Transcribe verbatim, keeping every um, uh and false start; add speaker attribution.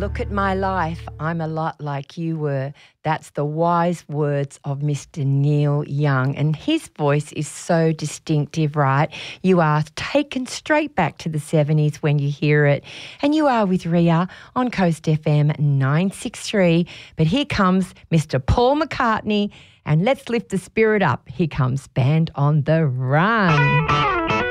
Speaker 1: Look at my life, I'm a lot like you were. That's the wise words of Mister Neil Young, and his voice is so distinctive, right? You are taken straight back to the seventies when you hear it, and you are with Ria on Coast F M nine sixty-three. But here comes Mister Paul McCartney, and let's lift the spirit up. Here comes Band on the Run.